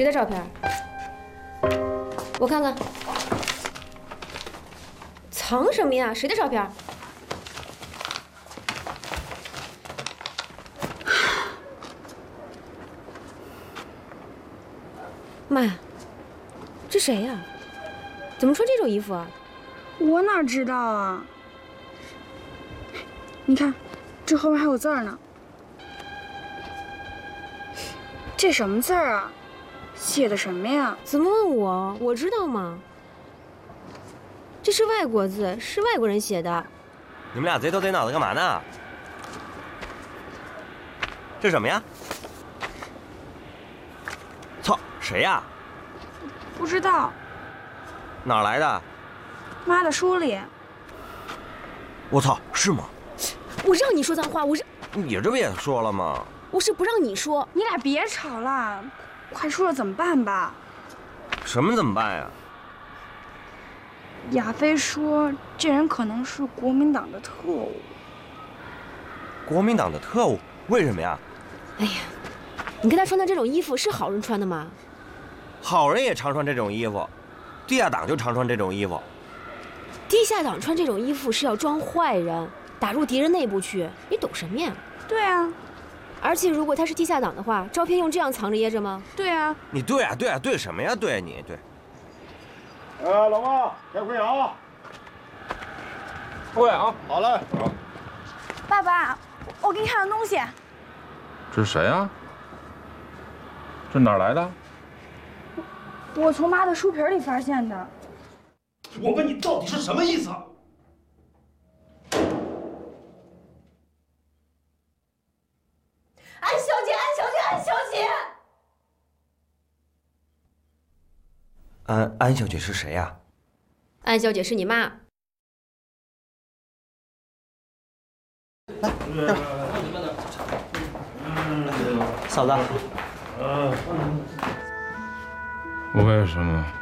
谁的照片？我看看。藏什么呀？谁的照片？妈呀，这谁呀？怎么穿这种衣服啊？ 我哪知道啊？你看，这后面还有字儿呢。这什么字儿啊？写的什么呀？ 怎么问我？我知道吗？这是外国字，是外国人写的。 你们俩贼头贼脑的干嘛呢？这什么呀？操，谁呀？ 不知道。 哪儿来的？ 妈的书里。 我操，是吗？ 我让你说脏话， 你这不也说了吗？ 我是不让你说。 你俩别吵了，快说了怎么办吧？ 什么怎么办呀？ 亚飞说这人可能是国民党的特务。 国民党的特务？为什么呀？ 哎呀，你看他穿的这种衣服是好人穿的吗？ 好人也常穿这种衣服，地下党就常穿这种衣服。 地下党穿这种衣服是要装坏人，打入敌人内部去，你懂什么呀？ 对啊。 而且如果他是地下党的话，照片用这样藏着掖着吗？ 对啊。 你对啊，对啊，对什么呀？对你对。 老妈，开会啊！ 会啊， 好嘞。 爸爸，我给你看个东西。 这是谁呀？这哪儿来的？ 我从妈的书皮里发现的。 我问你到底是什么意思？ 安小姐，安小姐，安小姐！ 安小姐是谁呀？ 安小姐是你妈。 来，嫂子。 为什么